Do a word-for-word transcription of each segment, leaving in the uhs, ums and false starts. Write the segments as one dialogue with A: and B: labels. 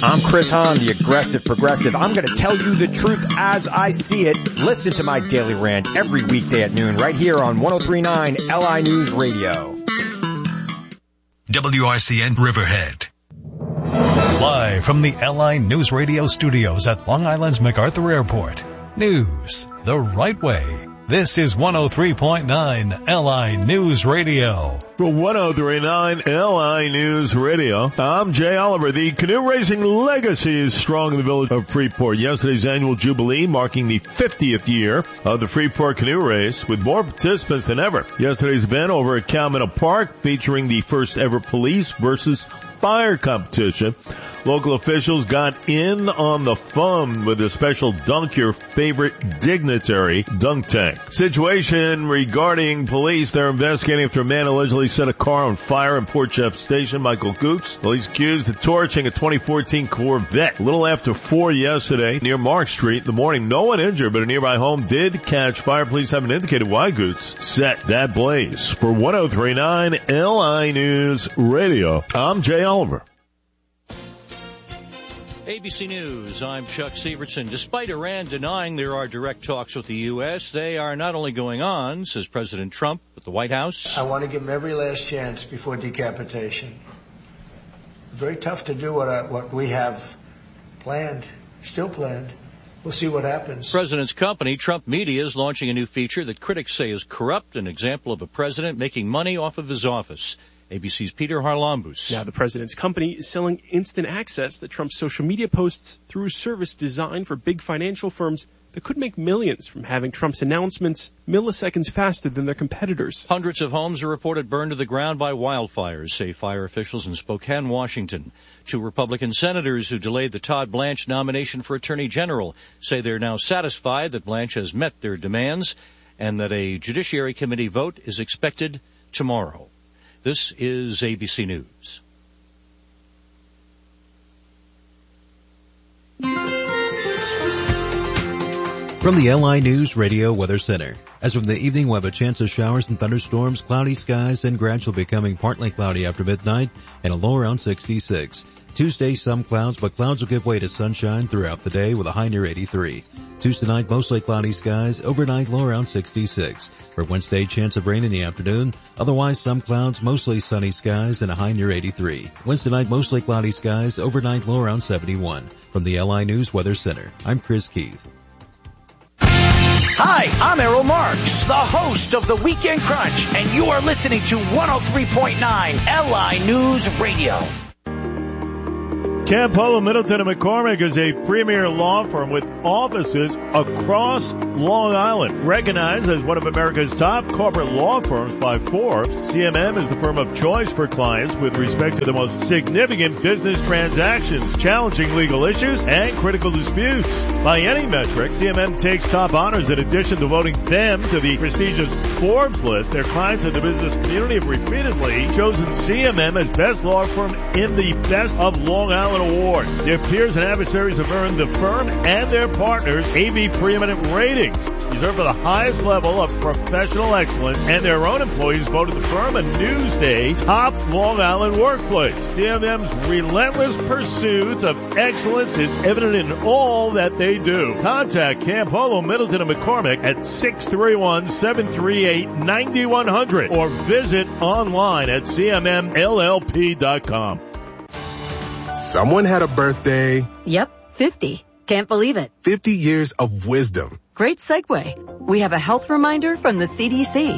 A: I'm Chris Hahn, the aggressive progressive. I'm going to tell you the truth as I see it. Listen to my daily rant every weekday at noon right here on one oh three point nine L I News Radio.
B: W R C N Riverhead. Live from the L I News Radio studios at Long Island's MacArthur Airport. News the right way. This is one oh three point nine L I News Radio.
C: For one oh three point nine L I News Radio, I'm Jay Oliver. The canoe racing legacy is strong in the village of Freeport. Yesterday's annual jubilee marking the fiftieth year of the Freeport canoe race with more participants than ever. Yesterday's event over at Calmino Park featuring the first ever police versus fire competition. Local officials got in on the fun with a special dunk your favorite dignitary dunk tank. Situation regarding police. They're investigating after a man allegedly set a car on fire in Port Jeff Station. Michael Goots. Police accused of torching a twenty fourteen Corvette. A little after four yesterday near Mark Street in the morning. No one injured, but a nearby home did catch fire. Police haven't indicated why Goots set that blaze. For one oh three point nine L I News Radio, I'm Jay Oliver.
D: A B C News, I'm Chuck Severson. Despite Iran denying there are direct talks with the U S, they are not only going on, says President Trump at the White House.
E: I want to give them every last chance before decapitation. Very tough to do what, I, what we have planned, still planned. We'll see what happens.
D: President's company, Trump Media, is launching a new feature that critics say is corrupt, an example of a president making money off of his office. A B C's Peter Harlambous.
F: Now, the president's company is selling instant access to Trump's social media posts through a service designed for big financial firms that could make millions from having Trump's announcements milliseconds faster than their competitors.
D: Hundreds of homes are reported burned to the ground by wildfires, say fire officials in Spokane, Washington. Two Republican senators who delayed the Todd Blanche nomination for Attorney General say they're now satisfied that Blanche has met their demands and that a Judiciary Committee vote is expected tomorrow. This is A B C News.
G: From the L I News Radio Weather Center. As from the evening, we'll have a chance of showers and thunderstorms, cloudy skies, and gradually becoming partly cloudy after midnight, and a low around sixty-six. Tuesday, some clouds, but clouds will give way to sunshine throughout the day with a high near eighty-three. Tuesday night, mostly cloudy skies, overnight low around sixty-six. For Wednesday, chance of rain in the afternoon, otherwise some clouds, mostly sunny skies, and a high near eighty-three. Wednesday night, mostly cloudy skies, overnight low around seventy-one. From the L I News Weather Center, I'm Chris Keith.
H: Hi, I'm Errol Marks, the host of The Weekend Crunch, and you are listening to one oh three point nine L I News Radio.
C: Campolo, Middleton and McCormick is a premier law firm with offices across Long Island. Recognized as one of America's top corporate law firms by Forbes, C M M is the firm of choice for clients with respect to the most significant business transactions, challenging legal issues, and critical disputes. By any metric, C M M takes top honors in addition to voting them to the prestigious Forbes list. Their clients in the business community have repeatedly chosen C M M as best law firm in the Best of Long Island Award. Their peers and adversaries have earned the firm and their partners A V preeminent ratings, reserved for the highest level of professional excellence, and their own employees voted the firm a Newsday top Long Island workplace. C M M's relentless pursuit of excellence is evident in all that they do. Contact Campolo, Middleton and McCormick at six three one, seven three eight, nine one zero zero or visit online at c m m l l p dot com.
I: Someone had a birthday.
J: Yep, fifty. Can't believe it.
I: fifty years of wisdom.
J: Great segue. We have a health reminder from the C D C.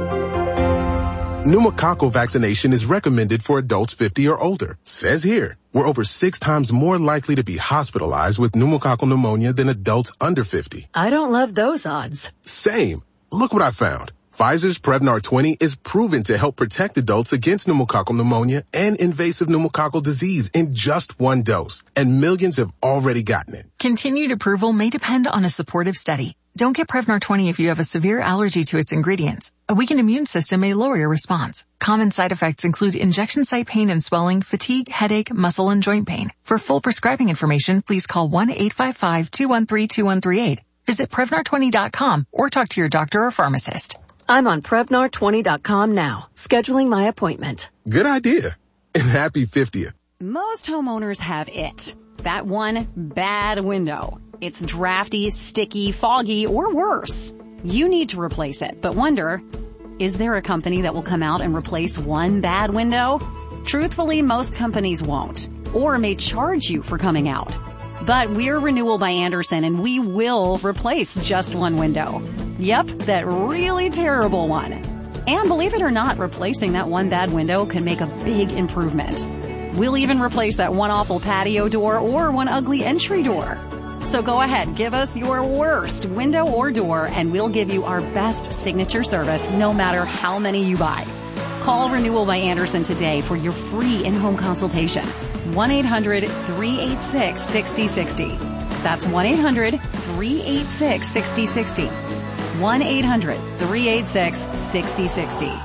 I: Pneumococcal vaccination is recommended for adults fifty or older. Says here, we're over six times more likely to be hospitalized with pneumococcal pneumonia than adults under fifty.
J: I don't love those odds.
I: Same. Look what I found. Pfizer's Prevnar twenty is proven to help protect adults against pneumococcal pneumonia and invasive pneumococcal disease in just one dose. And millions have already gotten it.
K: Continued approval may depend on a supportive study. Don't get Prevnar twenty if you have a severe allergy to its ingredients. A weakened immune system may lower your response. Common side effects include injection site pain and swelling, fatigue, headache, muscle, and joint pain. For full prescribing information, please call one eight five five, two one three, two one three eight. Visit Prevnar twenty dot com or talk to your doctor or pharmacist.
J: I'm on Prevnar twenty dot com now, scheduling my appointment.
I: Good idea. And happy fiftieth.
L: Most homeowners have it. That one bad window. It's drafty, sticky, foggy, or worse. You need to replace it, but wonder, is there a company that will come out and replace one bad window? Truthfully, most companies won't, or may charge you for coming out. But we're Renewal by Andersen, and we will replace just one window. Yep, that really terrible one. And believe it or not, replacing that one bad window can make a big improvement. We'll even replace that one awful patio door or one ugly entry door. So go ahead, give us your worst window or door, and we'll give you our best signature service no matter how many you buy. Call Renewal by Andersen today for your free in-home consultation. one eight hundred three eight six six zero six zero. That's one eight hundred three eight six six zero six zero. one eight hundred three eight six six zero six zero.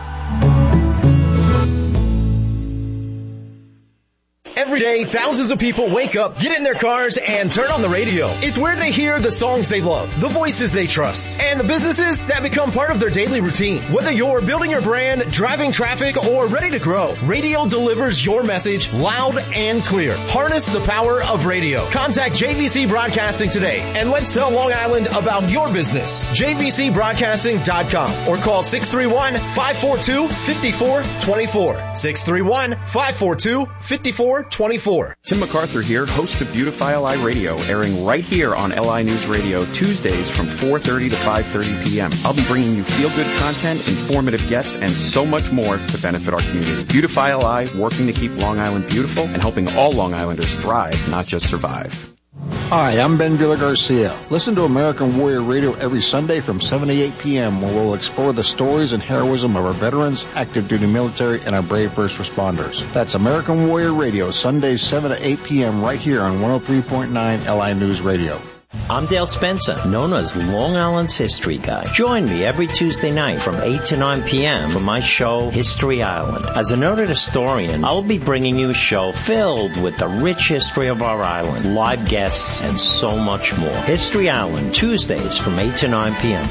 A: Every day, thousands of people wake up, get in their cars, and turn on the radio. It's where they hear the songs they love, the voices they trust, and the businesses that become part of their daily routine. Whether you're building your brand, driving traffic, or ready to grow, radio delivers your message loud and clear. Harness the power of radio. Contact J V C Broadcasting today, and let's tell Long Island about your business. J V C broadcasting dot com or call six three one, five four two, five four two four. six three one, five four two, five four twenty-four.
M: Tim MacArthur here, host of Beautify L I Radio, airing right here on L I News Radio Tuesdays from four thirty to five thirty p.m. I'll be bringing you feel-good content, informative guests, and so much more to benefit our community. Beautify L I, working to keep Long Island beautiful and helping all Long Islanders thrive, not just survive.
N: Hi, I'm Ben Villa Garcia. Listen to American Warrior Radio every Sunday from seven to eight p.m. where we'll explore the stories and heroism of our veterans, active duty military, and our brave first responders. That's American Warrior Radio, Sundays seven to eight p.m. right here on one oh three point nine L I News Radio.
O: I'm Dale Spencer, known as Long Island's History Guy. Join me every Tuesday night from eight to nine p.m. for my show, History Island. As a noted historian, I'll be bringing you a show filled with the rich history of our island, live guests, and so much more. History Island, Tuesdays from eight to nine p.m.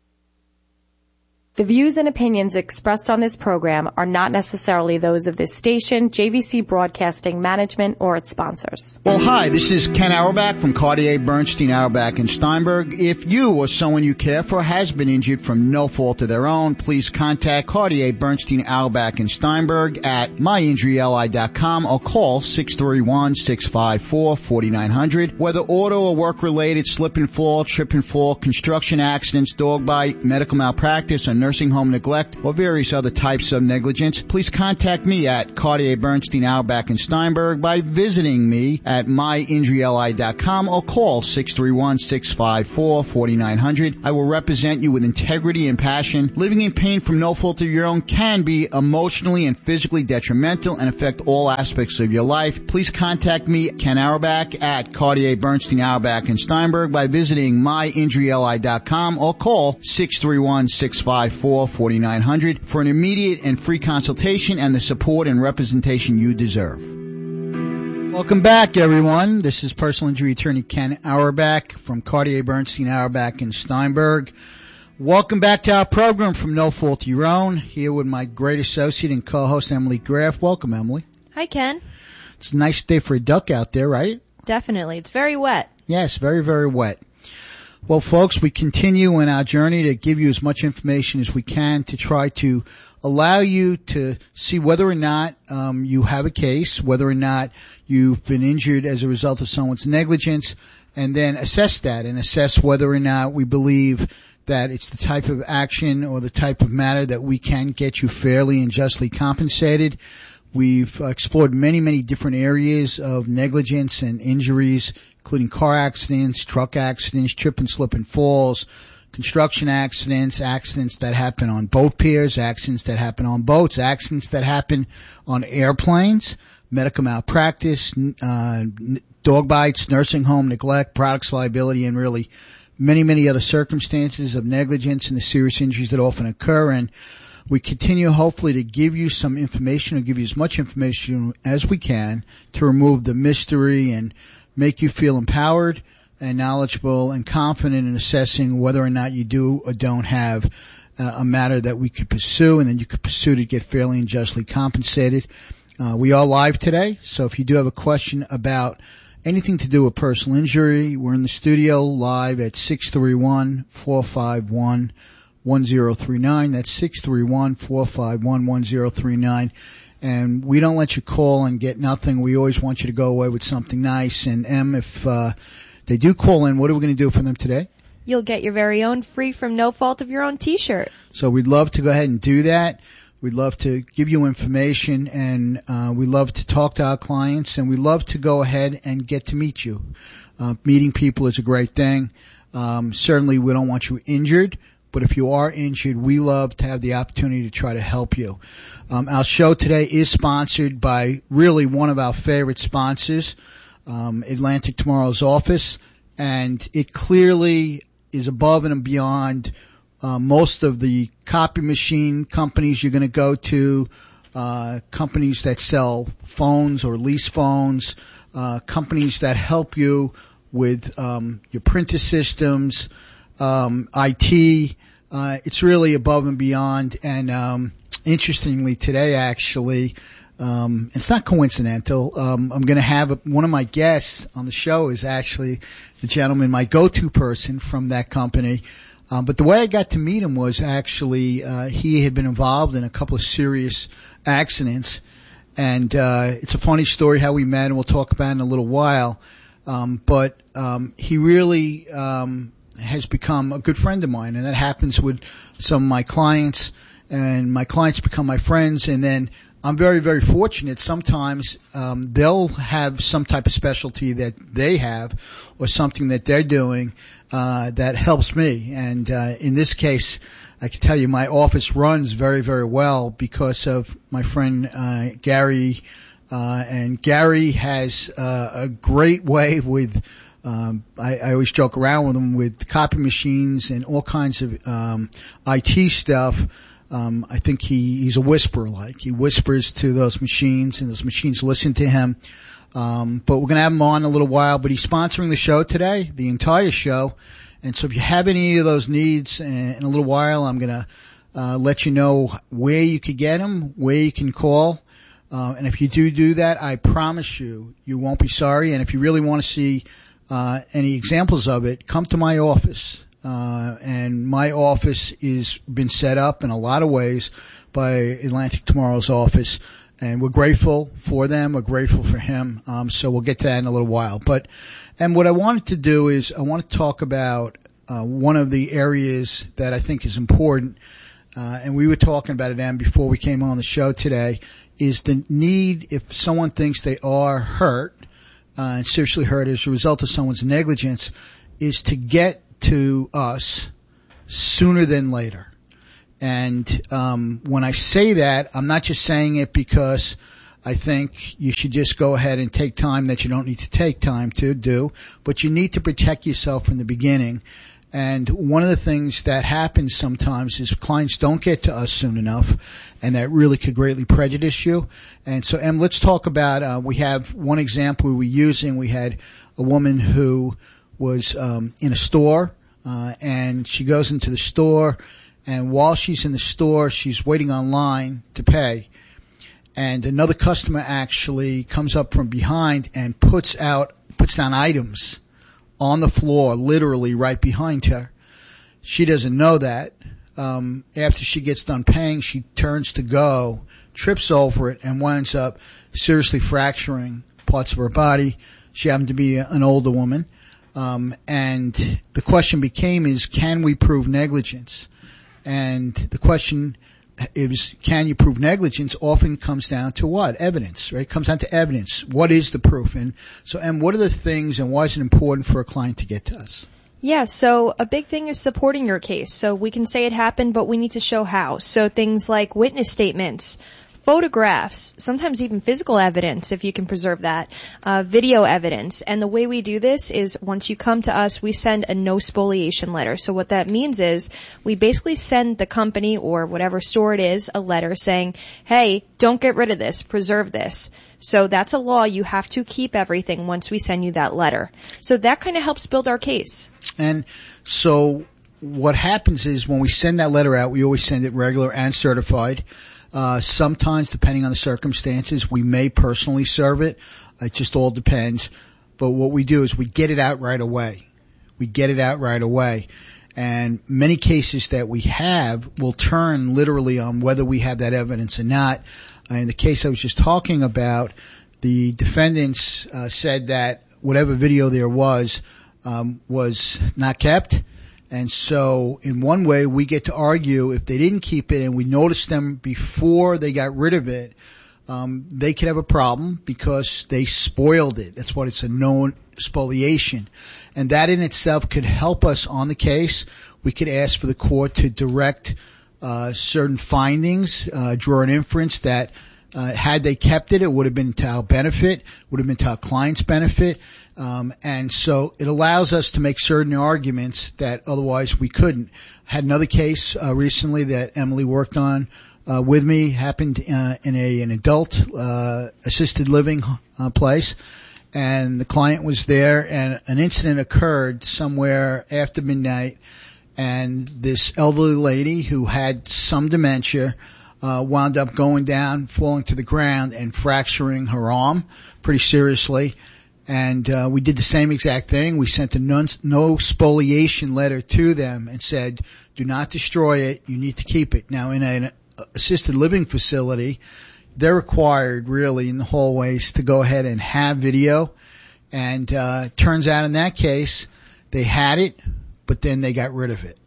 P: The views and opinions expressed on this program are not necessarily those of this station, J V C Broadcasting Management, or its sponsors.
Q: Well, hi, this is Ken Auerbach from Cartier, Bernstein, Auerbach, and Steinberg. If you or someone you care for has been injured from no fault of their own, please contact Cartier, Bernstein, Auerbach, and Steinberg at my injury L I dot com or call six three one, six five four, four nine zero zero. Whether auto or work-related, slip and fall, trip and fall, construction accidents, dog bite, medical malpractice, or nursing home neglect, or various other types of negligence, please contact me at Cartier, Bernstein, Auerbach, and Steinberg by visiting me at my injury L I dot com or call six three one, six five four, four nine zero zero. I will represent you with integrity and passion. Living in pain from no fault of your own can be emotionally and physically detrimental and affect all aspects of your life. Please contact me, Ken Auerbach, at Cartier, Bernstein, Auerbach, and Steinberg by visiting my injury L I dot com or call six three one, six five four, four nine zero zero for an immediate and free consultation and the support and representation you deserve. Welcome back, everyone. This is personal injury attorney Ken Auerbach from Cartier, Bernstein, Auerbach, and Steinberg. Welcome back to our program from No Fault of Your Own, here with my great associate and co-host Emily Graff. Welcome, Emily.
R: Hi, Ken.
Q: It's a nice day for a duck out there, right?
R: Definitely. It's very wet.
Q: Yes, very, very wet. Well, folks, we continue in our journey to give you as much information as we can to try to allow you to see whether or not um, you have a case, whether or not you've been injured as a result of someone's negligence, and then assess that and assess whether or not we believe that it's the type of action or the type of matter that we can get you fairly and justly compensated. We've explored many, many different areas of negligence and injuries, including car accidents, truck accidents, trip and slip and falls, construction accidents, accidents that happen on boat piers, accidents that happen on boats, accidents that happen on airplanes, medical malpractice, uh, dog bites, nursing home neglect, products liability, and really many, many other circumstances of negligence and the serious injuries that often occur. And we continue hopefully to give you some information or give you as much information as we can to remove the mystery and make you feel empowered and knowledgeable and confident in assessing whether or not you do or don't have uh, a matter that we could pursue and then you could pursue to get fairly and justly compensated. Uh, we are live today, so if you do have a question about anything to do with personal injury. We're in the studio live at six three one, four five one, one zero three nine. That's six three one, four five one, one zero three nine. And we don't let you call and get nothing. We always want you to go away with something nice. And Em, if uh they do call in, what are we going to do for them today?
R: You'll get your very own free from no fault of your own t-shirt.
Q: So we'd love to go ahead and do that. We'd love to give you information, and uh we love to talk to our clients, and we love to go ahead and get to meet you. Uh meeting people is a great thing. Um certainly we don't want you injured, but if you are injured, we love to have the opportunity to try to help you. Um our show today is sponsored by really one of our favorite sponsors, um Atlantic Tomorrow's Office, and it clearly is above and beyond Uh, most of the copy machine companies you're going to go to, uh, companies that sell phones or lease phones, uh, companies that help you with, um, your printer systems, um, I T. Uh, it's really above and beyond. And, um, interestingly today, actually, um, it's not coincidental. Um, I'm going to have a, one of my guests on the show is actually the gentleman, my go-to person from that company. Um, but the way I got to meet him was actually, uh, he had been involved in a couple of serious accidents. And, uh, it's a funny story how we met, and we'll talk about it in a little while. Um, but, um, he really, um, has become a good friend of mine. And that happens with some of my clients, and my clients become my friends. And then I'm very, very fortunate. Sometimes, um, they'll have some type of specialty that they have or something that they're doing, uh, that helps me. And, uh, in this case, I can tell you my office runs very, very well because of my friend, uh, Gary, uh, and Gary has, uh, a great way with, um, I, I always joke around with him with copy machines and all kinds of, um, I T stuff. Um, I think he, he's a whisperer, like he whispers to those machines and those machines listen to him. Um, but we're going to have him on in a little while, but he's sponsoring the show today, the entire show. And so if you have any of those needs in, in a little while, I'm going to, uh, let you know where you could get him, where you can call. Uh, and if you do do that, I promise you, you won't be sorry. And if you really want to see, uh, any examples of it, come to my office. Uh, and my office is been set up in a lot of ways by Atlantic Tomorrow's office, and we're grateful for them. We're grateful for him. Um, so we'll get to that in a little while. But, and what I wanted to do is I want to talk about, uh, one of the areas that I think is important. Uh, and we were talking about it, Em, before we came on the show today, is the need, if someone thinks they are hurt, uh, and seriously hurt as a result of someone's negligence, is to get to us sooner than later. And um when I say that, I'm not just saying it because I think you should just go ahead and take time that you don't need to take time to do, but you need to protect yourself from the beginning. And one of the things that happens sometimes is clients don't get to us soon enough, and that really could greatly prejudice you. And so, Em, let's talk about, uh we have one example we were using. We had a woman who was um in a store, uh and she goes into the store, and while she's in the store, she's waiting online to pay, and another customer actually comes up from behind and puts out puts down items on the floor, literally right behind her. She doesn't know that. Um after she gets done paying, she turns to go, trips over it, and winds up seriously fracturing parts of her body. She happened to be an older woman. Um, and the question became is, can we prove negligence? And the question is, can you prove negligence? Often comes down to what? Evidence, right? It comes down to evidence. What is the proof? And so, and what are the things, and why is it important for a client to get to us?
R: Yeah, so a big thing is supporting your case. So we can say it happened, but we need to show how. So things like witness statements, photographs, sometimes even physical evidence, if you can preserve that, uh, video evidence. And the way we do this is once you come to us, we send a no spoliation letter. So what that means is we basically send the company or whatever store it is a letter saying, hey, don't get rid of this, preserve this. So that's a law. You have to keep everything once we send you that letter. So that kind of helps build our case.
Q: And so what happens is when we send that letter out, we always send it regular and certified. Uh, sometimes, depending on the circumstances, we may personally serve it. It just all depends. but what we do is we get it out right away. We get it out right away. And many cases that we have will turn literally on whether we have that evidence or not. Uh, in the case I was just talking about, the defendants uh, said that whatever video there was um, was not kept. And so in one way, we get to argue if they didn't keep it and we noticed them before they got rid of it, um, they could have a problem because they spoiled it. That's what it's a known spoliation. And that in itself could help us on the case. We could ask for the court to direct uh certain findings, uh draw an inference that uh had they kept it, it would have been to our benefit, would have been to our client's benefit. Um and so it allows us to make certain arguments that otherwise we couldn't. Had another case uh recently that Emily worked on uh with me, happened uh, in a an adult uh assisted living uh, place. And the client was there, and an incident occurred somewhere after midnight, and this elderly lady who had some dementia uh wound up going down, falling to the ground, and fracturing her arm pretty seriously. And uh we did the same exact thing. We sent a non, no spoliation letter to them and said, do not destroy it, you need to keep it. Now, in an assisted living facility, they're required really in the hallways to go ahead and have video. And, uh, turns out in that case, they had it, but then they got rid of it.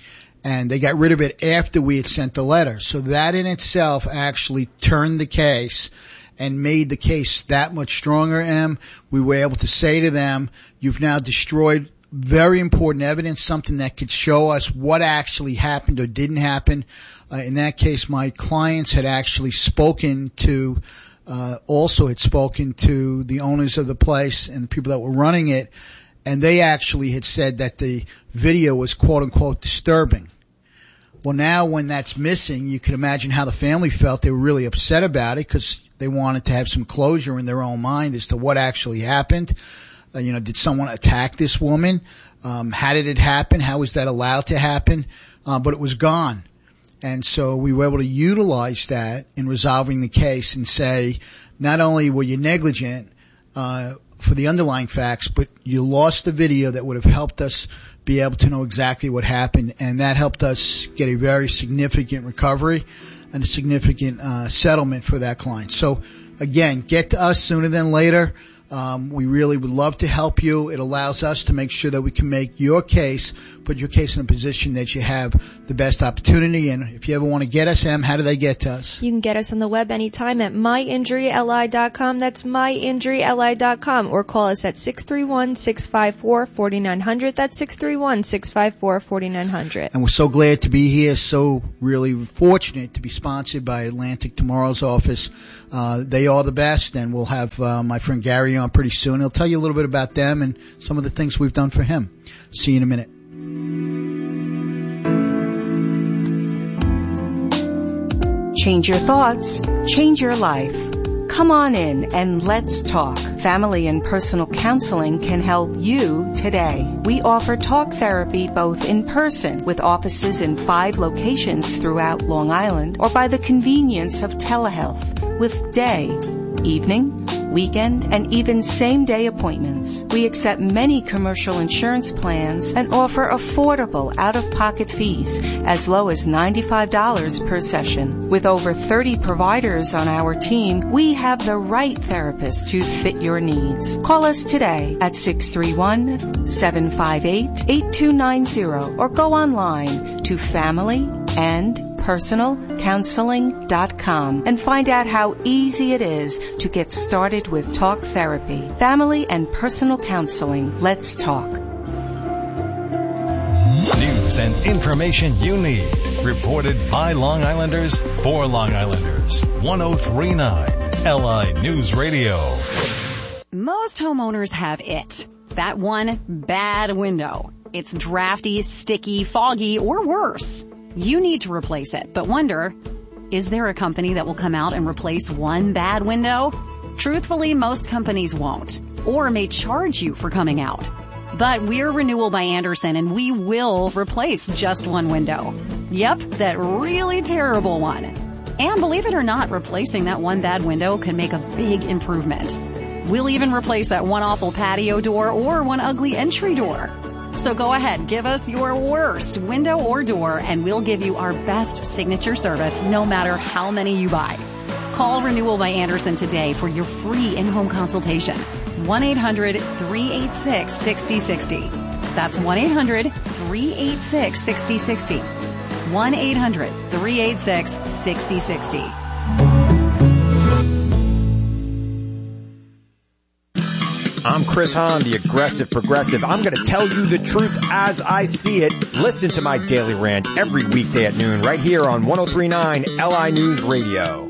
Q: And they got rid of it after we had sent the letter. So that in itself actually turned the case and made the case that much stronger, Em. We were able to say to them, you've now destroyed very important evidence, something that could show us what actually happened or didn't happen. Uh, in that case, my clients had actually spoken to, uh, also had spoken to the owners of the place and the people that were running it, and they actually had said that the video was quote unquote disturbing. Well, now when that's missing, you can imagine how the family felt. They were really upset about it because they wanted to have some closure in their own mind as to what actually happened. Uh, you know, did someone attack this woman? Um, how did it happen? How was that allowed to happen? Uh, but it was gone. And so we were able to utilize that in resolving the case and say, not only were you negligent, uh, for the underlying facts, but you lost the video that would have helped us be able to know exactly what happened. And that helped us get a very significant recovery and a significant, uh, settlement for that client. So again, get to us sooner than later. Um, we really would love to help you. It allows us to make sure that we can make your case, put your case in a position that you have the best opportunity. And if you ever want to get us, Em, how do they get to us?
R: You can get us on the web anytime at my injury L I dot com. That's my injury L I dot com. Or call us at six three one, six five four, four nine zero zero. That's six three one, six five four, four nine zero zero.
Q: And we're so glad to be here. So really fortunate to be sponsored by Atlantic Tomorrow's office. Uh, they are the best, and we'll have uh, my friend Gary on pretty soon. He'll tell you a little bit about them and some of the things we've done for him. See you in a minute.
S: Change your thoughts, change your life. Come on in and let's talk. Family and personal counseling can help you today. We offer talk therapy both in person with offices in five locations throughout Long Island or by the convenience of telehealth with day, evening, weekend, and even same-day appointments. We accept many commercial insurance plans and offer affordable out-of-pocket fees as low as ninety-five dollars per session. With over thirty providers on our team, we have the right therapist to fit your needs. Call us today at six three one, seven five eight, eight two nine zero or go online to family and personal counseling dot com and find out how easy it is to get started with talk therapy. Family and personal counseling. Let's talk.
B: News and information you need. Reported by Long Islanders for Long Islanders. one oh three point nine L I News Radio.
L: Most homeowners have it. That one bad window. It's drafty, sticky, foggy, or worse. You need to replace it, but wonder, is there a company that will come out and replace one bad window? Truthfully, most companies won't, or may charge you for coming out. But we're Renewal by Andersen, and we will replace just one window. Yep, that really terrible one. And believe it or not, replacing that one bad window can make a big improvement. We'll even replace that one awful patio door or one ugly entry door. So go ahead, give us your worst window or door, and we'll give you our best signature service no matter how many you buy. Call Renewal by Andersen today for your free in-home consultation. one eight hundred three eight six six zero six zero. That's one eight hundred three eight six six zero six zero. one eight hundred three eight six six zero six zero.
T: I'm Chris Hahn, the aggressive progressive. I'm going to tell you the truth as I see it. Listen to my daily rant every weekday at noon right here on one oh three point nine L I News Radio.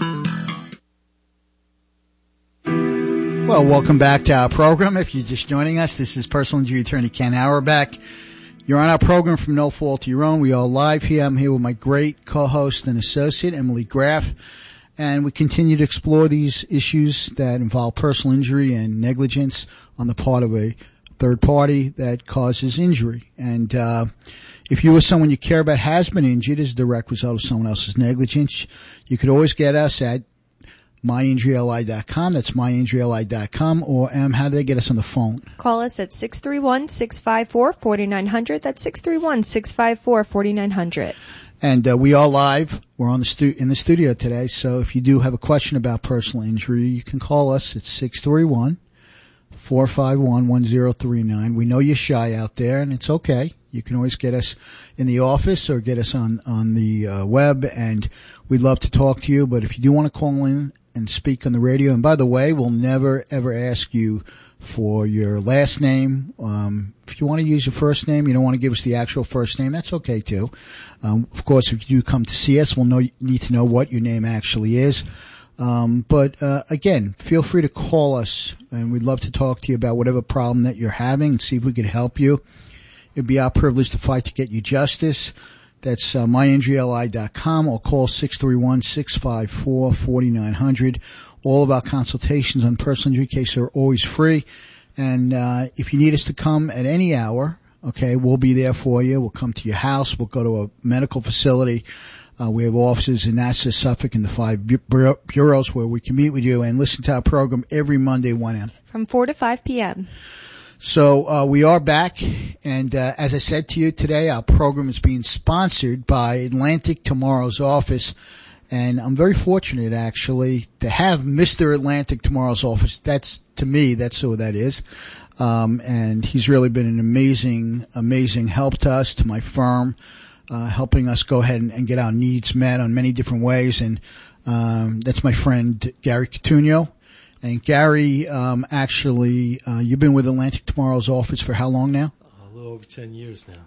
Q: Well, welcome back to our program. If you're just joining us, this is personal injury attorney Ken Auerbach. You're on our program from No Fault of Your Own. We are live here. I'm here with my great co-host and associate, Emily Graff. And we continue to explore these issues that involve personal injury and negligence on the part of a third party that causes injury. And uh if you or someone you care about has been injured as a direct result of someone else's negligence, you could always get us at my injury L I dot com. That's my injury L I dot com. Or, Em, how do they get us on the phone?
R: Call us at six three one, six five four, four nine zero zero. That's six three one, six five four, four nine zero zero.
Q: And uh, we are live. We're on the stu- in the studio today. So if you do have a question about personal injury, you can call us at six three one, four five one, one zero three nine. We know you're shy out there, and it's okay. You can always get us in the office or get us on, on the uh, web, and we'd love to talk to you. But if you do want to call in and speak on the radio, and by the way, we'll never ever ask you for your last name. Um, if you want to use your first name, you don't want to give us the actual first name, that's okay too. Um, of course, if you do come to see us, we'll know, need to know what your name actually is. Um, but, uh, again, feel free to call us, and we'd love to talk to you about whatever problem that you're having and see if we could help you. It'd be our privilege to fight to get you justice. That's uh, my injury L I dot com, or call six three one, six five four, four nine zero zero. All of our consultations on personal injury cases are always free. And uh if you need us to come at any hour, okay, we'll be there for you. We'll come to your house. We'll go to a medical facility. Uh we have offices in Nassau, Suffolk, and the five bu- bureaus where we can meet with you and listen to our program every Monday, one a.m.
R: From four to five p.m.
Q: So uh we are back, and uh as I said to you today, our program is being sponsored by Atlantic Tomorrow's Office. And I'm very fortunate, actually, to have Mister Atlantic Tomorrow's Office. That's, to me, that's who that is. Um, and he's really been an amazing, amazing help to us, to my firm, uh, helping us go ahead and, and get our needs met on many different ways. And, um, that's my friend Gary Coutinho. And Gary, um, actually, uh, you've been with Atlantic Tomorrow's Office for how long now?
U: A little over ten years now.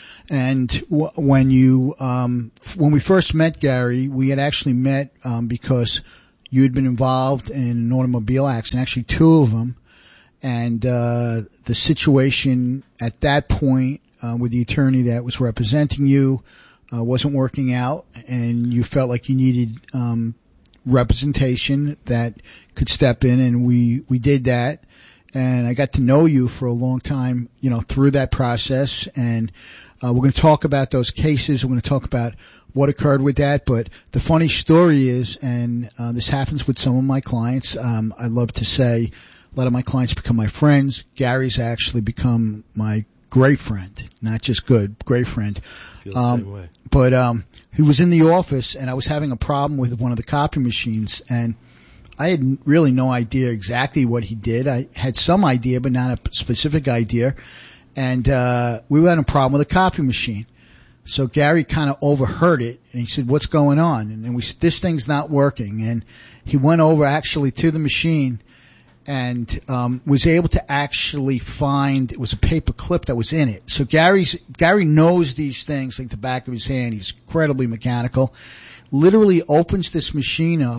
Q: And w- when you, um, f- when we first met, Gary, we had actually met, um, because you had been involved in an automobile accident, actually two of them. And, uh, the situation at that point, uh, with the attorney that was representing you, uh, wasn't working out, and you felt like you needed, um, representation that could step in, and we, we did that. And I got to know you for a long time, you know, through that process. And, Uh, we're going to talk about those cases. We're going to talk about what occurred with that. But the funny story is, and uh, this happens with some of my clients, um, I love to say a lot of my clients become my friends. Gary's actually become my great friend, not just good, great friend.
U: Feel the
Q: um,
U: same way.
Q: But um, he was in the office, and I was having a problem with one of the copy machines, and I had really no idea exactly what he did. I had some idea, but not a specific idea. And, uh, we were having a problem with a copy machine. So Gary kind of overheard it, and he said, what's going on? And then we said, this thing's not working. And he went over actually to the machine and, um, was able to actually find, it was a paper clip that was in it. So Gary's, Gary knows these things like the back of his hand. He's incredibly mechanical. Literally opens this machine up.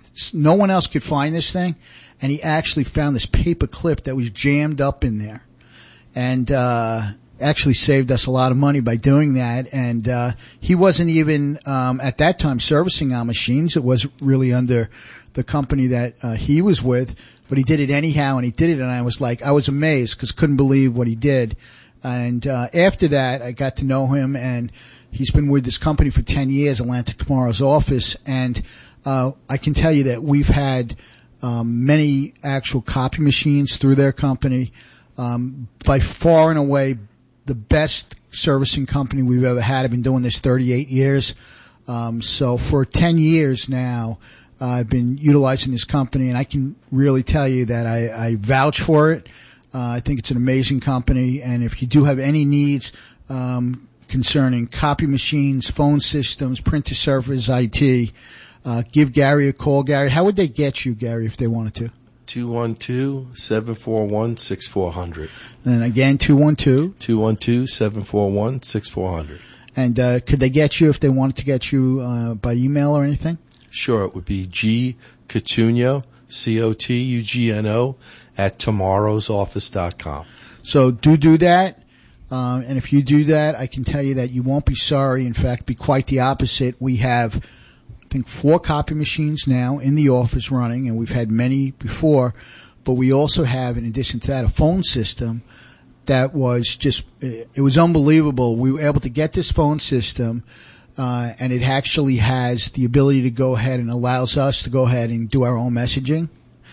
Q: No one else could find this thing. And he actually found this paper clip that was jammed up in there. And, uh, actually saved us a lot of money by doing that. And, uh, he wasn't even, um, at that time servicing our machines. It was really under the company that, uh, he was with, but he did it anyhow, and he did it. And I was like, I was amazed because couldn't believe what he did. And, uh, after that, I got to know him, and he's been with this company for ten years, Atlantic Tomorrow's Office. And, uh, I can tell you that we've had, um, many actual copy machines through their company. Um, by far and away, the best servicing company we've ever had. I've been doing this thirty-eight years. Um, so for ten years now, uh, I've been utilizing this company, and I can really tell you that I, I vouch for it. Uh, I think it's an amazing company, and if you do have any needs, um, concerning copy machines, phone systems, printer servers, I T, uh, give Gary a call. Gary, how would they get you, Gary, if they wanted to?
U: two one two, seven four one, six four zero zero.
Q: And again, two one two.
U: two one two, seven four one, six four zero zero.
Q: And, uh, could they get you if they wanted to get you, uh, by email or anything?
U: Sure. It would be G Cotugno, C O T U G N O, at tomorrows office dot com.
Q: So do do that. Um, and if you do that, I can tell you that you won't be sorry. In fact, be quite the opposite. We have, I think, four copy machines now in the office running, and we've had many before. But we also have, in addition to that, a phone system that was just, it was unbelievable. We were able to get this phone system, uh, and it actually has the ability to go ahead and allows us to go ahead and do our own messaging.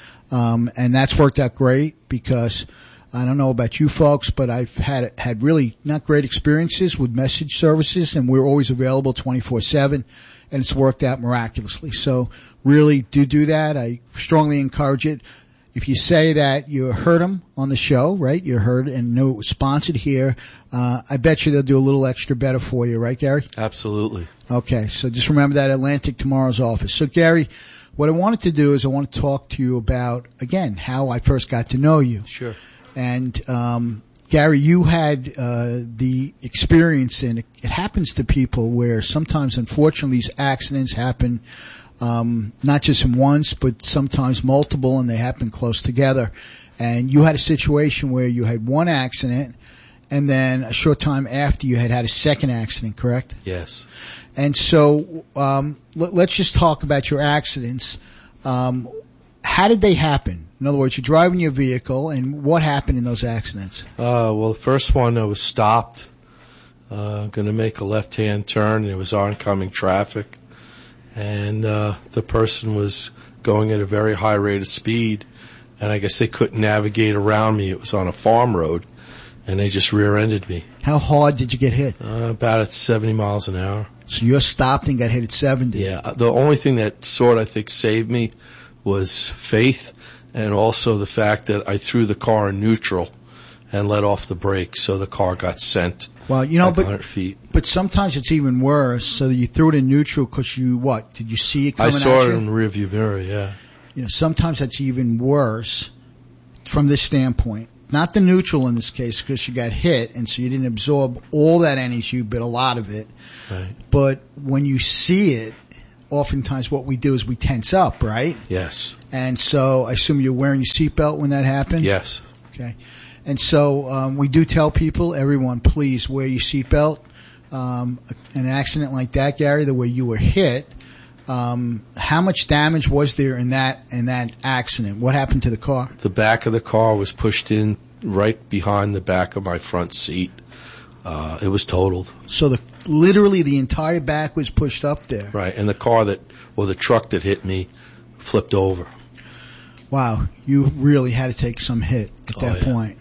Q: Um, and that's worked out great because I don't know about you folks, but I've had, had really not great experiences with message services, and we're always available twenty-four seven, and it's worked out miraculously. So really do do that. I strongly encourage it. If you say that you heard them on the show, right? You heard and know it was sponsored here. Uh, I bet you they'll do a little extra better for you, right, Gary?
U: Absolutely.
Q: Okay. So just remember that, Atlantic Tomorrow's office. So Gary, what I wanted to do is I want to talk to you about, again, how I first got to know you.
U: Sure.
Q: And, um, Gary, you had, uh, the experience, and it, it happens to people where sometimes, unfortunately, these accidents happen, um, not just in once, but sometimes multiple, and they happen close together. And you had a situation where you had one accident, and then a short time after you had had a second accident, correct?
U: Yes.
Q: And so, um, let, let's just talk about your accidents. Um, how did they happen? In other words, you're driving your vehicle, and what happened in those accidents?
U: Uh, well, the first one, I was stopped, uh, going to make a left-hand turn, and it was oncoming traffic. And, uh, the person was going at a very high rate of speed, and I guess they couldn't navigate around me. It was on a farm road, and they just rear-ended me.
Q: How hard did you get hit?
U: Uh, about at seventy miles an hour.
Q: So you're stopped and got hit at seventy?
U: Yeah. The only thing that sort of, I think, saved me was faith, and also the fact that I threw the car in neutral and let off the brakes, so the car got sent.
Q: Well, you know,
U: like
Q: but
U: one hundred feet.
Q: But sometimes it's even worse. So you threw it in neutral because you what? Did you see it coming
U: I saw
Q: at you?
U: it in the rearview mirror. Yeah.
Q: You know, sometimes that's even worse from this standpoint. Not the neutral in this case, because you got hit, and so you didn't absorb all that energy, but a lot of it.
U: Right.
Q: But when you see it, oftentimes what we do is we tense up, right?
U: Yes.
Q: And so I assume you're wearing your seatbelt when that happened?
U: Yes.
Q: Okay. And so um, we do tell people, everyone, please wear your seatbelt. Um, an accident like that, Gary, the way you were hit, um, how much damage was there in that in that accident? What happened to the car?
U: The back of the car was pushed in right behind the back of my front seat. Uh, it was totaled.
Q: So the literally the entire back was pushed up there.
U: Right, and the car that, or the truck that hit me, flipped over.
Q: Wow, you really had to take some hit at
U: Oh,
Q: that
U: yeah.
Q: point.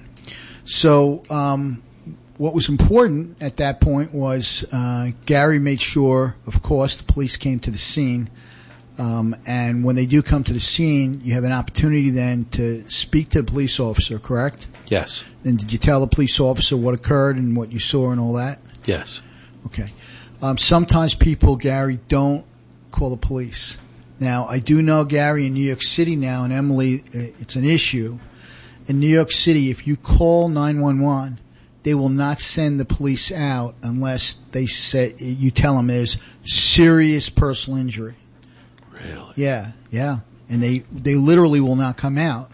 Q: So, um, what was important at that point was uh, Gary made sure, of course, the police came to the scene. Um, and when they do come to the scene, you have an opportunity then to speak to the police officer, correct?
U: Yes.
Q: And did you tell the police officer what occurred and what you saw and all that?
U: Yes.
Q: Okay. Um, sometimes people, Gary, don't call the police. Now, I do know, Gary, in New York City now, and Emily, it's an issue. In New York City, if you call nine one one, they will not send the police out unless they say, you tell them there's serious personal injury.
U: Really?
Q: Yeah, yeah. And they, they literally will not come out.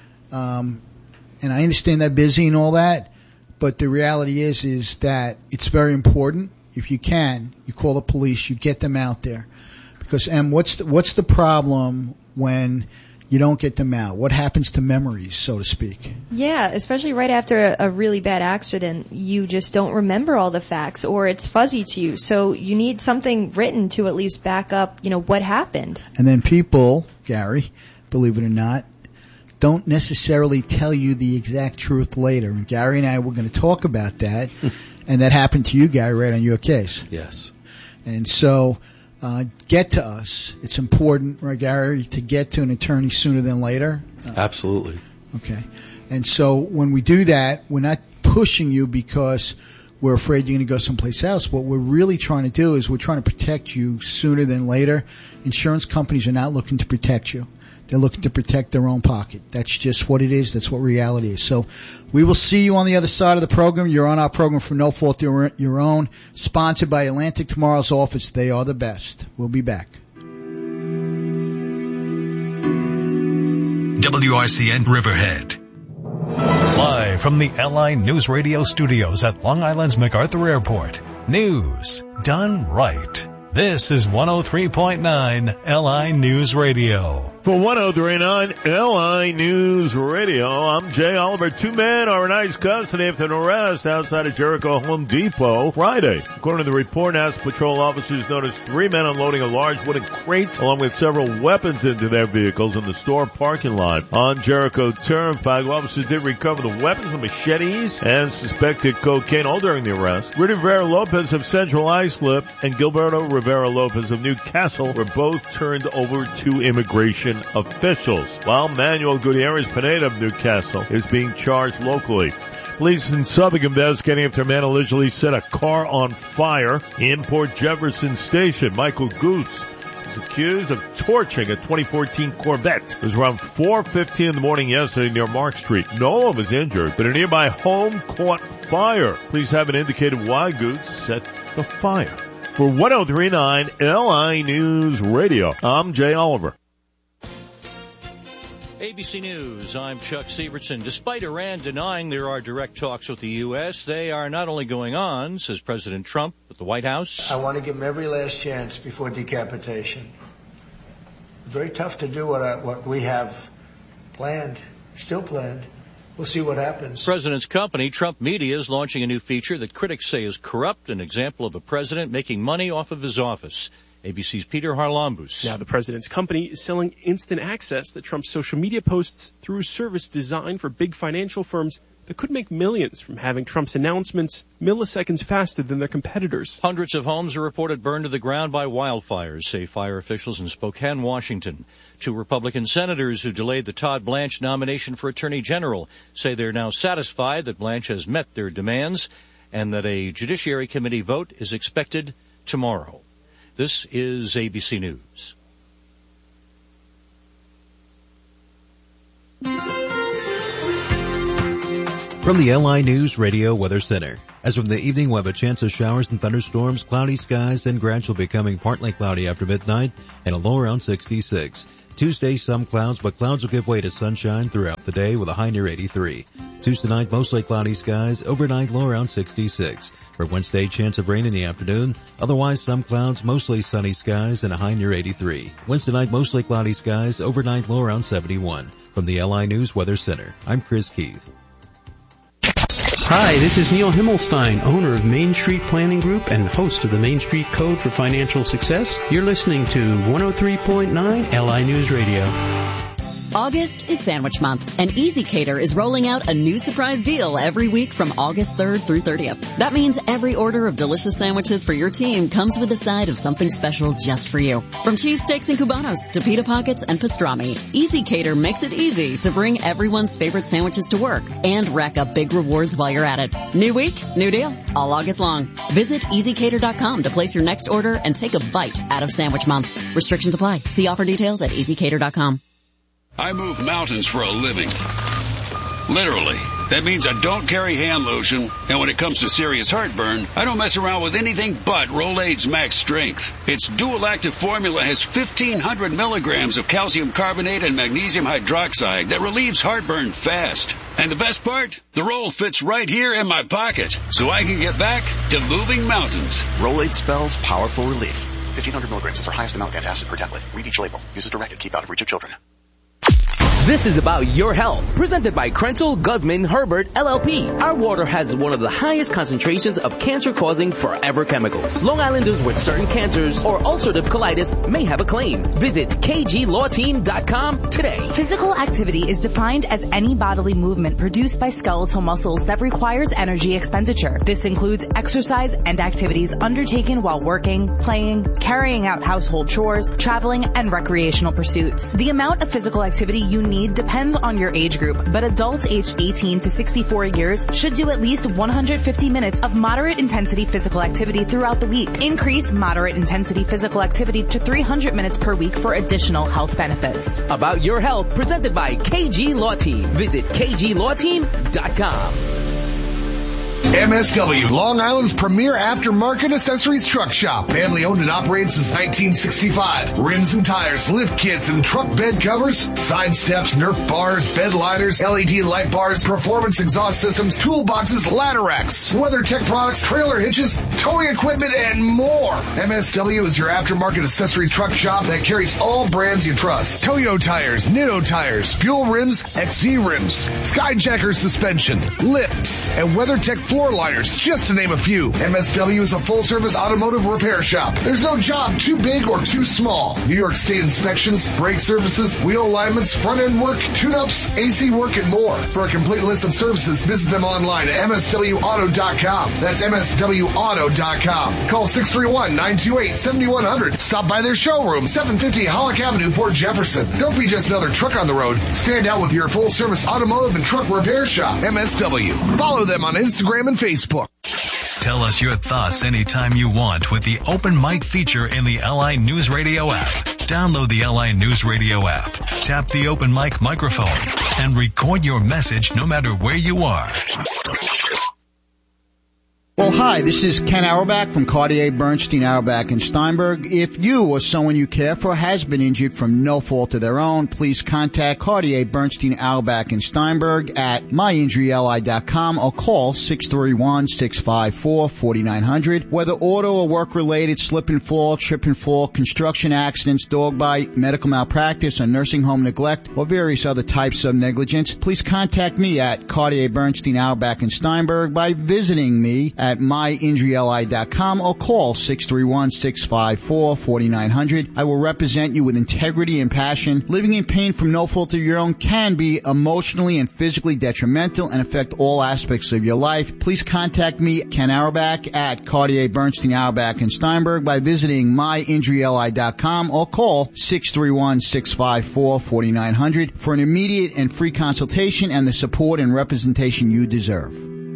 Q: Um, and I understand they're busy and all that, but the reality is, is that it's very important. If you can, you call the police, you get them out there. Because, Em, what's the, what's the problem when you don't get them out? What happens to memories, so to speak?
R: Yeah, especially right after a, a really bad accident, you just don't remember all the facts, or it's fuzzy to you. So you need something written to at least back up, you know, what happened.
Q: And then people, Gary, believe it or not, don't necessarily tell you the exact truth later. And Gary and I were going to talk about that, and that happened to you, Gary, right on your case.
U: Yes.
Q: And so, uh, get to us. It's important, right, Gary, to get to an attorney sooner than later. Uh,
U: Absolutely.
Q: Okay. And so when we do that, we're not pushing you because we're afraid you're going to go someplace else. What we're really trying to do is we're trying to protect you sooner than later. Insurance companies are not looking to protect you. They're looking to protect their own pocket. That's just what it is. That's what reality is. So we will see you on the other side of the program. You're on our program for no fault of your own. Sponsored by Atlantic Tomorrow's Office. They are the best. We'll be back.
B: W R C N Riverhead. Live from the L I News Radio studios at Long Island's MacArthur Airport. News done right. This is one oh three point nine L I News Radio.
C: For one oh three point nine L I News Radio, I'm Jay Oliver. Two men are in ICE custody after an arrest outside of Jericho Home Depot Friday. According to the report, National Patrol officers noticed three men unloading a large wooden crate along with several weapons into their vehicles in the store parking lot. On Jericho Turnpike, officers did recover the weapons, machetes, and suspected cocaine, all during the arrest. Rudy Rivera Lopez of Central Islip and Gilberto Rivera Lopez of Newcastle were both turned over to immigration officials, while Manuel Gutierrez Pineda of Newcastle is being charged locally. Police in Suffolk investigating after a man allegedly set a car on fire in Port Jefferson Station. Michael Goots is accused of torching a twenty fourteen Corvette. It was around four fifteen in the morning yesterday near Mark Street. No one was injured, but a nearby home caught fire. Police haven't indicated why Goots set the fire. For one oh three point nine L I News Radio, I'm Jay Oliver.
D: A B C News, I'm Chuck Sievertson. Despite Iran denying there are direct talks with the U S, they are not only going on, says President Trump at the White House.
E: I want to give them every last chance before decapitation. Very tough to do what, I, what we have planned, still planned. We'll see what happens.
D: President's company, Trump Media, is launching a new feature that critics say is corrupt, an example of a president making money off of his office. A B C's Peter Harlambous.
F: Now the president's company is selling instant access to Trump's social media posts through a service designed for big financial firms that could make millions from having Trump's announcements milliseconds faster than their competitors.
D: Hundreds of homes are reported burned to the ground by wildfires, say fire officials in Spokane, Washington. Two Republican senators who delayed the Todd Blanche nomination for Attorney General say they're now satisfied that Blanche has met their demands and that a Judiciary Committee vote is expected tomorrow. This is A B C News.
G: From the L I News Radio Weather Center. As from the evening, we'll have a chance of showers and thunderstorms, cloudy skies, and gradual becoming partly cloudy after midnight, and a low around sixty-six. Tuesday, some clouds, but clouds will give way to sunshine throughout the day with a high near eighty-three. Tuesday night, mostly cloudy skies, overnight low around sixty-six. For Wednesday, chance of rain in the afternoon, otherwise some clouds, mostly sunny skies, and a high near eighty-three. Wednesday night, mostly cloudy skies, overnight low around seventy-one. From the L I News Weather Center, I'm Chris Keith.
V: Hi, this is Neil Himmelstein, owner of Main Street Planning Group and host of the Main Street Code for Financial Success. You're listening to one oh three point nine L I News Radio.
W: August is Sandwich Month, and Easy Cater is rolling out a new surprise deal every week from August third through thirtieth. That means every order of delicious sandwiches for your team comes with a side of something special just for you. From cheesesteaks and cubanos to pita pockets and pastrami, Easy Cater makes it easy to bring everyone's favorite sandwiches to work and rack up big rewards while you're at it. New week, new deal, all August long. Visit easy cater dot com to place your next order and take a bite out of Sandwich Month. Restrictions apply. See offer details at easy cater dot com.
X: I move mountains for a living. Literally. That means I don't carry hand lotion, and when it comes to serious heartburn, I don't mess around with anything but Rolaids Max Strength. Its dual-active formula has fifteen hundred milligrams of calcium carbonate and magnesium hydroxide that relieves heartburn fast. And the best part? The roll fits right here in my pocket, so I can get back to moving mountains.
Y: Rolaids spells powerful relief. fifteen hundred milligrams is our highest amount of antacid per tablet. Read each label. Use as directed. Keep out of reach of children.
A: This is about your health. Presented by Krenzel, Guzman, Herbert, L L P. Our water has one of the highest concentrations of cancer-causing forever chemicals. Long Islanders with certain cancers or ulcerative colitis may have a claim. Visit k g law team dot com today.
H: Physical activity is defined as any bodily movement produced by skeletal muscles that requires energy expenditure. This includes exercise and activities undertaken while working, playing, carrying out household chores, traveling, and recreational pursuits. The amount of physical activity you need depends on your age group, but adults aged eighteen to sixty-four years should do at least one hundred fifty minutes of moderate intensity physical activity throughout the week. Increase moderate intensity physical activity to three hundred minutes per week for additional health benefits.
A: About your health, presented by K G Law Team. Visit k g law team dot com.
I: M S W, Long Island's premier aftermarket accessories truck shop. Family owned and operated since nineteen sixty-five. Rims and tires, lift kits and truck bed covers, side steps, Nerf bars, bed liners, L E D light bars, performance exhaust systems, toolboxes, ladder racks, WeatherTech products, trailer hitches, towing equipment, and more. M S W is your aftermarket accessories truck shop that carries all brands you trust. Toyo tires, Nitto tires, fuel rims, X D rims, Skyjacker suspension, lifts, and WeatherTech floor liners, just to name a few. M S W is a full-service automotive repair shop. There's no job too big or too small. New York State inspections, brake services, wheel alignments, front-end work, tune-ups, A C work, and more. For a complete list of services, visit them online at m s w auto dot com. That's m s w auto dot com. Call six three one, nine two eight, seven one zero zero. Stop by their showroom, seven fifty Hollick Avenue, Port Jefferson. Don't be just another truck on the road. Stand out with your full-service automotive and truck repair shop, M S W. Follow them on Instagram and Facebook.
B: Tell us your thoughts anytime you want with the open mic feature in the L I News Radio app. Download the L I News Radio app, tap the open mic microphone, and record your message no matter where you are.
Q: Well, hi, this is Ken Auerbach from Cartier, Bernstein, Auerbach, and Steinberg. If you or someone you care for has been injured from no fault of their own, please contact Cartier, Bernstein, Auerbach, and Steinberg at my injury l i dot com or call six three one, six five four, four nine zero zero. Whether auto or work-related, slip and fall, trip and fall, construction accidents, dog bite, medical malpractice, or nursing home neglect, or various other types of negligence, please contact me at Cartier, Bernstein, Auerbach, and Steinberg by visiting me at my injury l i dot com or call six three one, six five four, four nine zero zero. I will represent you with integrity and passion. Living in pain from no fault of your own can be emotionally and physically detrimental and affect all aspects of your life. Please contact me, Ken Auerbach, at Cartier, Bernstein, Auerbach, and Steinberg by visiting my injury l i dot com or call six three one, six five four, four nine zero zero for an immediate and free consultation and the support and representation you deserve.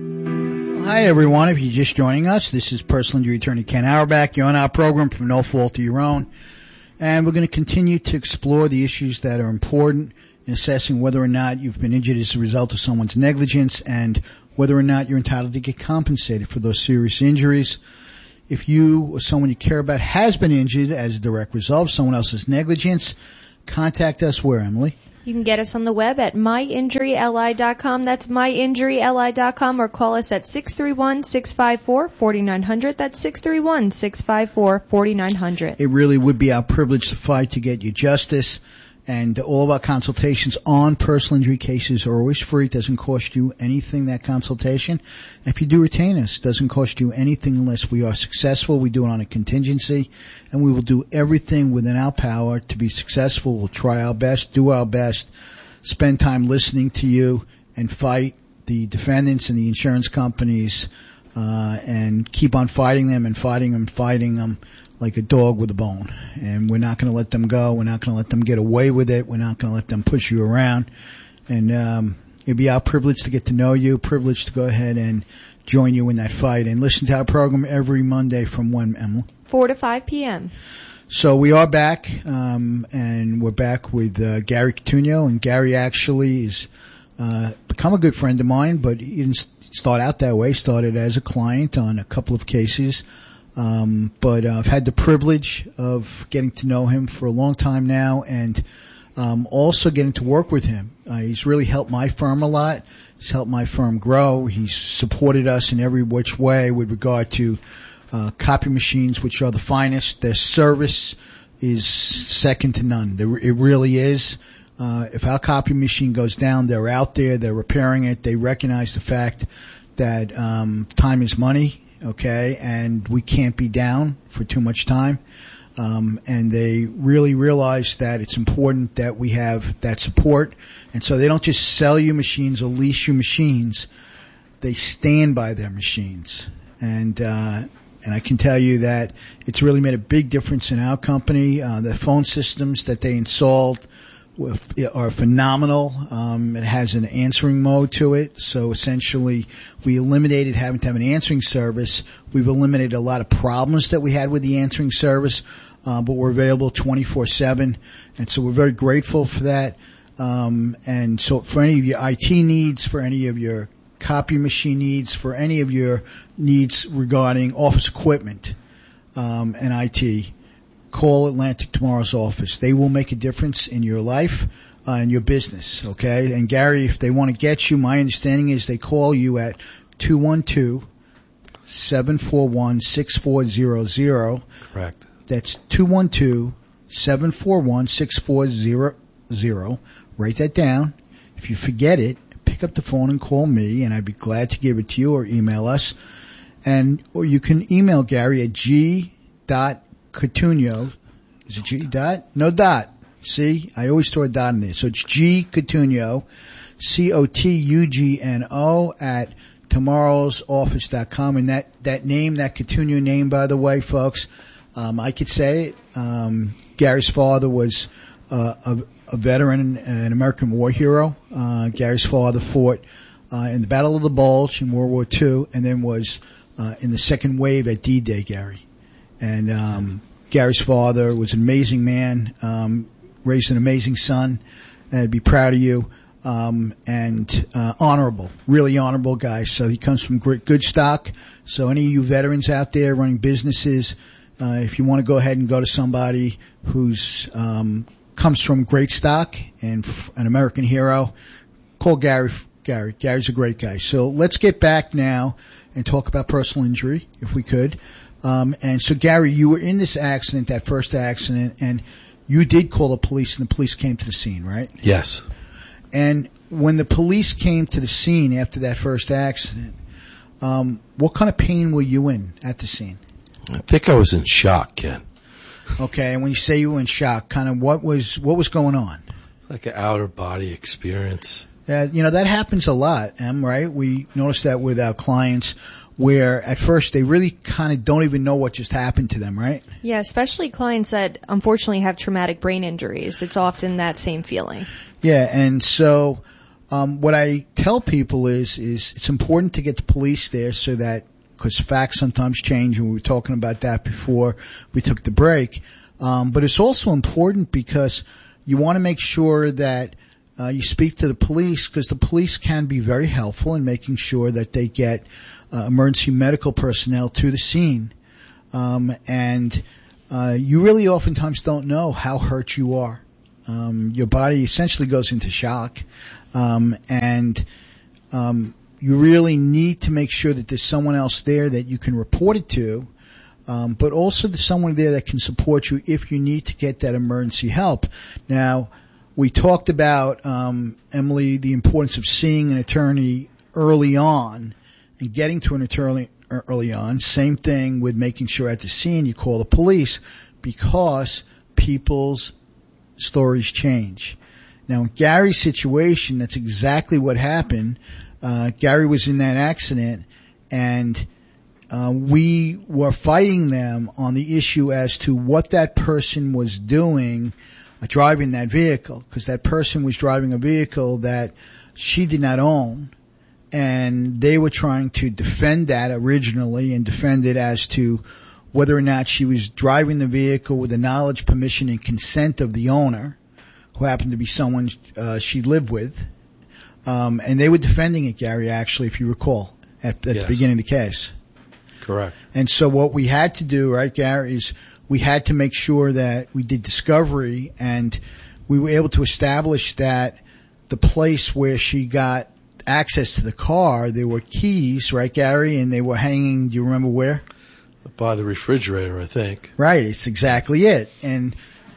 Q: Hi, everyone. If you're just joining us, this is personal injury attorney Ken Auerbach. You're on our program from no fault of your own. And we're going to continue to explore the issues that are important in assessing whether or not you've been injured as a result of someone's negligence and whether or not you're entitled to get compensated for those serious injuries. If you or someone you care about has been injured as a direct result of someone else's negligence, contact us where, Emily?
R: You can get us on the web at my injury l i dot com. That's my injury l i dot com, or call us at six three one, six five four, four nine zero zero. That's six three one, six five four, four nine zero zero.
Q: It really would be our privilege to fight to get you justice. And all of our consultations on personal injury cases are always free. It doesn't cost you anything, that consultation. And if you do retain us, it doesn't cost you anything unless we are successful. We do it on a contingency. And we will do everything within our power to be successful. We'll try our best, do our best, spend time listening to you, and fight the defendants and the insurance companies, uh, and keep on fighting them and fighting them, fighting them. Like a dog with a bone. And we're not going to let them go. We're not going to let them get away with it. We're not going to let them push you around. And um it'd be our privilege to get to know you, privilege to go ahead and join you in that fight. And listen to our program every Monday from when, Emily?
R: four to five p.m.
Q: So we are back, um and we're back with uh, Gary Coutinho. And Gary actually is uh become a good friend of mine, but he didn't start out that way. He started as a client on a couple of cases. Um, but uh, I've had the privilege of getting to know him for a long time now, and um, also getting to work with him. Uh, he's really helped my firm a lot. He's helped my firm grow. He's supported us in every which way with regard to uh, copy machines, which are the finest. Their service is second to none. There, it really is. Uh, if our copy machine goes down, they're out there, they're repairing it, they recognize the fact that, um, time is money, okay, and we can't be down for too much time. Um, and they really realize that it's important that we have that support. And so they don't just sell you machines or lease you machines. They stand by their machines. And, uh, and I can tell you that it's really made a big difference in our company. Uh, the phone systems that they installed are phenomenal. Um, it has an answering mode to it. So essentially we eliminated having to have an answering service. We've eliminated a lot of problems that we had with the answering service. Uh, but we're available twenty-four seven. And so we're very grateful for that. Um, and so for any of your I T needs, for any of your copy machine needs, for any of your needs regarding office equipment, um, and I T, call Atlantic Tomorrow's office. They will make a difference in your life, uh, and your business. Okay. And Gary, if they want to get you, my understanding is they call you at two one two, seven four one, six four zero zero.
U: Correct.
Q: That's two one two, seven four one, six four zero zero. Write that down. If you forget it, pick up the phone and call me, and I'd be glad to give it to you, or email us. And, or you can email Gary at g dot Cotugno. Is it G dot? No dot. See? I always throw a dot in there. So it's G Cotugno, C O T U G N O, at tomorrows office dot com. And that, that name, that Cotugno name, by the way, folks, Um, I could say it. Um, Gary's father was uh, a, a veteran, an American war hero. Uh, Gary's father fought uh, in the Battle of the Bulge in World War Two, and then was uh, in the second wave at D-Day, Gary. And um, Gary's father was an amazing man, um, raised an amazing son, and I'd be proud of you. Um, and uh, honorable, really honorable guy. So he comes from great, good stock. So any of you veterans out there running businesses, Uh, if you want to go ahead and go to somebody who's, um, comes from great stock and f- an American hero, call Gary, Gary. Gary's a great guy. So let's get back now and talk about personal injury, if we could. Um, and so Gary, you were in this accident, that first accident, and you did call the police, and the police came to the scene, right?
U: Yes.
Q: And when the police came to the scene after that first accident, um, what kind of pain were you in at the scene?
U: I think I was in shock, Ken.
Q: Okay, and when you say you were in shock, kind of what was what was going on?
U: Like an outer body experience.
Q: Yeah, you know, that happens a lot, Em, right? We notice that with our clients where at first they really kind of don't even know what just happened to them, right?
R: Yeah, especially clients that unfortunately have traumatic brain injuries. It's often that same feeling.
Q: Yeah, and so um what I tell people is is it's important to get the police there so that, because facts sometimes change, and we were talking about that before we took the break. Um, but it's also important because you want to make sure that uh, you speak to the police, because the police can be very helpful in making sure that they get uh, emergency medical personnel to the scene. Um, and uh, you really oftentimes don't know how hurt you are. Um, your body essentially goes into shock, um, and um, you really need to make sure that there's someone else there that you can report it to, um, but also there's someone there that can support you if you need to get that emergency help. Now, we talked about, um, Emily, the importance of seeing an attorney early on and getting to an attorney early on. Same thing with making sure at the scene you call the police, because people's stories change. Now, in Gary's situation, that's exactly what happened. Uh, Gary was in that accident, and uh, we were fighting them on the issue as to what that person was doing, uh, driving that vehicle, because that person was driving a vehicle that she did not own, and they were trying to defend that originally and defend it as to whether or not she was driving the vehicle with the knowledge, permission, and consent of the owner, who happened to be someone uh, she lived with. Um, and they were defending it, Gary, actually, if you recall, at, at yes. the beginning of the case.
U: Correct.
Q: And so what we had to do, right, Gary, is we had to make sure that we did discovery, and we were able to establish that the place where she got access to the car, there were keys, right, Gary, and they were hanging, do you remember where?
U: By the refrigerator, I think.
Q: Right, it's exactly it. And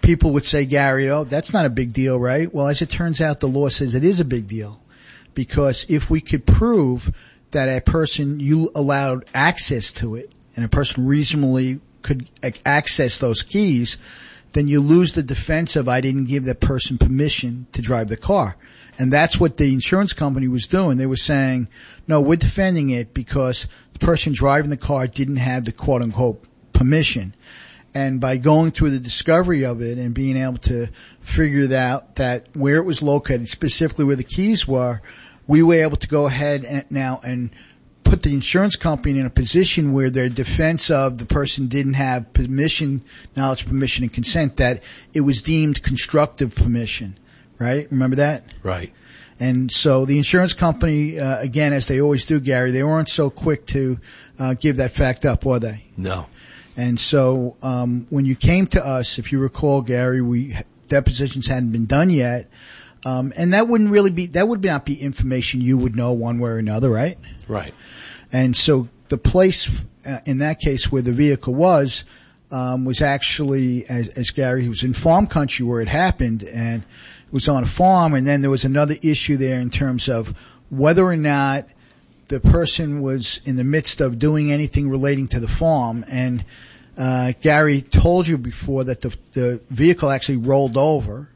Q: people would say, Gary, oh, that's not a big deal, right? Well, as it turns out, the law says it is a big deal, because if we could prove that a person, you allowed access to it, and a person reasonably could access those keys, then you lose the defense of I didn't give that person permission to drive the car. And that's what the insurance company was doing. They were saying, no, we're defending it because the person driving the car didn't have the quote unquote permission. And by going through the discovery of it and being able to figure out that where it was located, specifically where the keys were, we were able to go ahead and now and put the insurance company in a position where their defense of the person didn't have permission, knowledge, permission, and consent, that it was deemed constructive permission. Right? Remember that?
U: Right.
Q: And so the insurance company, uh, again, as they always do, Gary, they weren't so quick to uh, give that fact up, were they?
U: No.
Q: And so, um, when you came to us, if you recall, Gary, we, depositions hadn't been done yet. Um, and that wouldn't really be, that would not be information you would know one way or another, right?
U: Right.
Q: And so the place, uh, in that case where the vehicle was, um, was actually, as, as Gary, he was in farm country where it happened, and it was on a farm. And then there was another issue there in terms of whether or not the person was in the midst of doing anything relating to the farm. And Uh, Gary told you before that the, the vehicle actually rolled over,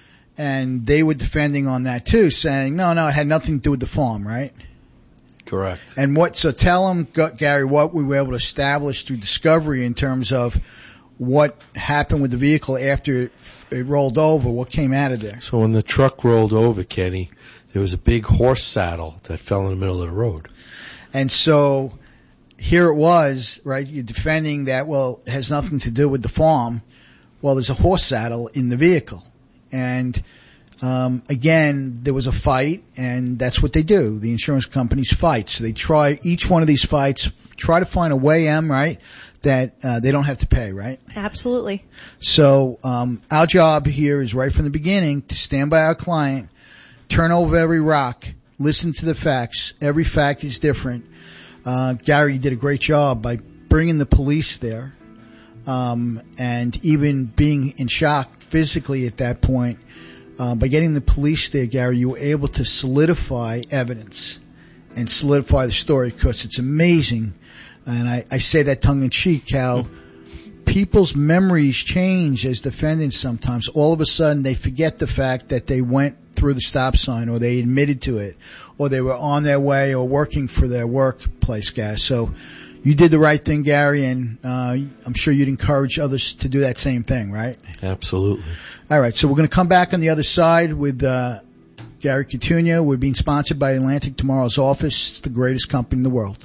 Q: and they were defending on that too, saying, no, no, it had nothing to do with the farm, right?
U: Correct.
Q: And what, so tell them, Gary, what we were able to establish through discovery in terms of what happened with the vehicle after it, it rolled over, what came out of there.
U: So when the truck rolled over, Kenny, there was a big horse saddle that fell in the middle of the road.
Q: And so here it was, right? You're defending that, well, it has nothing to do with the farm. Well, there's a horse saddle in the vehicle. And, um, again, there was a fight, and that's what they do. The insurance companies fight. So they try, each one of these fights, try to find a way, Em, right, that, uh, they don't have to pay, right?
R: Absolutely.
Q: So, um, our job here is right from the beginning to stand by our client, turn over every rock, listen to the facts. Every fact is different. Uh, Gary did a great job by bringing the police there, um, and even being in shock physically at that point. Uh, by getting the police there, Gary, you were able to solidify evidence and solidify the story, because it's amazing. And I, I say that tongue in cheek, how people's memories change as defendants sometimes. All of a sudden they forget the fact that they went through the stop sign, or they admitted to it, or they were on their way or working for their workplace, guys. So you did the right thing, Gary, and uh I'm sure you'd encourage others to do that same thing, right?
U: Absolutely.
Q: All right, so we're going to come back on the other side with uh Gary Coutinho. We're being sponsored by Atlantic Tomorrow's Office. It's the greatest company in the world.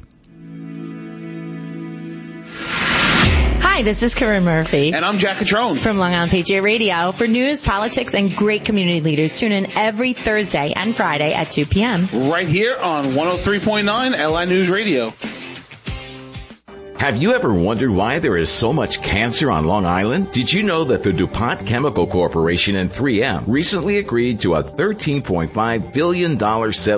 J: Hi, this is Corinne Murphy.
K: And I'm Jack Catrone.
J: From Long Island Patriot Radio. For news, politics, and great community leaders, tune in every Thursday and Friday at two p.m.
K: Right here on one oh three point nine L I News Radio.
M: Have you ever wondered why there is so much cancer on Long Island? Did you know that the DuPont Chemical Corporation and three M recently agreed to a thirteen point five billion dollars settlement